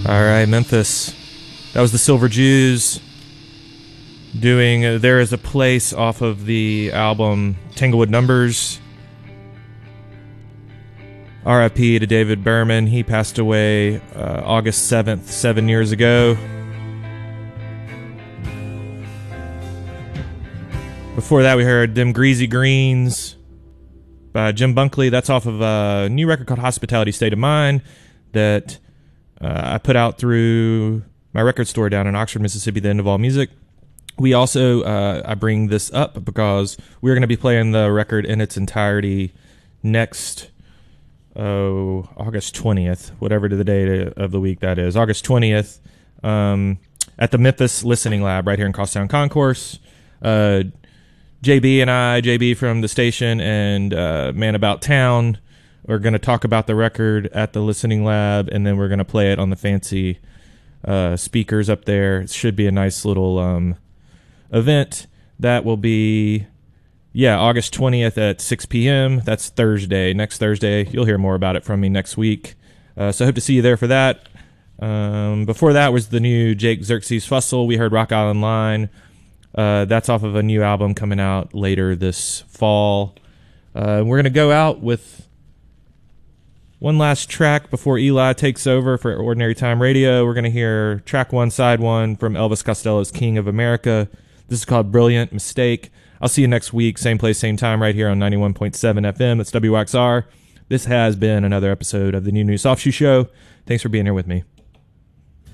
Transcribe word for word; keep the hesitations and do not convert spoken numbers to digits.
All right, Memphis. That was the Silver Jews doing uh, There Is a Place off of the album Tanglewood Numbers. R I P to David Berman. He passed away uh, August seventh, seven years ago. Before that, we heard Them Greasy Greens by Jim Bunkley. That's off of a new record called Hospitality State of Mind that uh, I put out through my record store down in Oxford, Mississippi, The End of All Music. We also, uh, I bring this up because we're going to be playing the record in its entirety next, oh, August twentieth, whatever the day of the week that is, August twentieth, um, at the Memphis Listening Lab right here in Crosstown Concourse. Uh, J B and I, J B from the station and uh, Man About Town, are going to talk about the record at the Listening Lab, and then we're going to play it on the fancy uh, speakers up there. It should be a nice little um, event. That will be, yeah, August twentieth at six p.m. That's Thursday, next Thursday. You'll hear more about it from me next week. Uh, so I hope to see you there for that. Um, before that was the new Jake Xerxes Fussell. We heard Rock Island Line. Uh, that's off of a new album coming out later this fall. Uh, we're going to go out with one last track before Eli takes over for Ordinary Time Radio. We're going to hear track one, side one from Elvis Costello's King of America. This is called Brilliant Mistake. I'll see you next week, same place, same time, right here on ninety-one point seven F M. That's W X R. This has been another episode of the New New Soft Shoe Show. Thanks for being here with me.